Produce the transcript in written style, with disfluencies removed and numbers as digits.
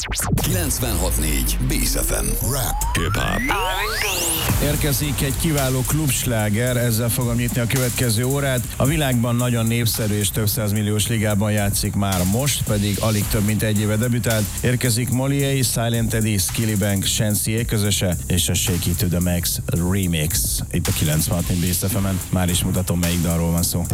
96.4 Bész FM. Rap, hip-hop. Érkezik egy kiváló klubsláger, ezzel fogom nyitni a következő órát. A világban nagyon népszerű és több százmilliós ligában játszik már most, pedig alig több mint egy éve debütált. Érkezik Molié, Silent Eddie, Skillibeng, Shenseea közöse és a Shake It to the Max remix. Itt a 96.4 Bész FM-en. Már is mutatom, melyik dalról van szó.